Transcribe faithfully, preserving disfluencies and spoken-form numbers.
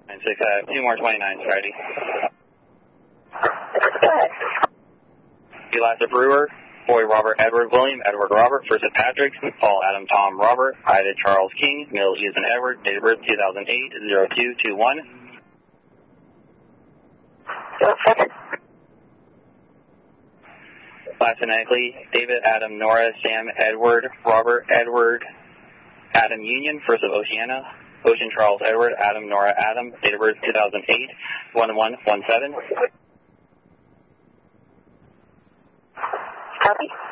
nine six, uh, two more twenty-nines, Friday. Go ahead. Eliza Brewer, Boy Robert Edward William Edward Robert, First at Patrick, Paul Adam Tom Robert, Ida Charles King, Mill Ethan Edward, date of birth two thousand eight, zero two two one. Second. Last phonetically, David Adam Nora Sam Edward Robert Edward Adam Union, First of Oceana, Ocean Charles Edward Adam Nora Adam, date of birth two thousand eight, one one one seven. Copy.